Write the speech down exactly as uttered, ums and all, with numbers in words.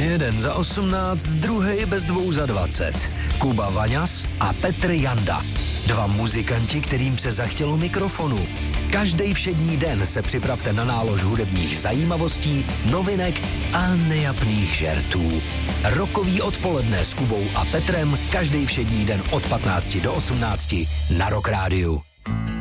Jeden za osmnáct, druhý bez dvou za dvacet. Kuba Vaňas a Petr Janda. Dva muzikanti, kterým se zachtělo mikrofonu. Každý všední den se připravte na nálož hudebních zajímavostí, novinek a nejapných žertů. Rokový odpoledne s Kubou a Petrem každý všední den od patnácti do osmnácti na Rock Rádiu.